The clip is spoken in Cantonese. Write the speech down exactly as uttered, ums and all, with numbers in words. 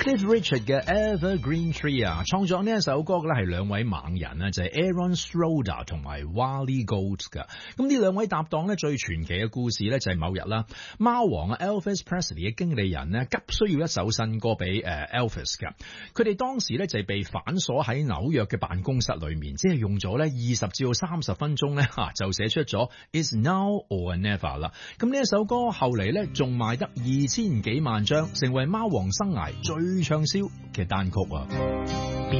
Cliff Richard 嘅 Evergreen Tree 啊，創作呢一首歌嘅咧係兩位猛人啊，就係 Aaron Schroeder 同埋 Wally Gold 噶。咁呢兩位搭檔咧最傳奇嘅故事咧就係某日啦，貓王啊 Elvis Presley 嘅經理人咧急需要一首新歌俾誒 Elvis 噶。佢哋當時咧就係被反鎖喺紐約嘅辦公室裏面，即係用咗咧二十至到三十分鐘咧吓就寫出咗 It's Now or Never 啦。咁呢一首歌後嚟咧仲賣得二千幾萬張，成為貓王生涯最暢銷嘅單曲啊！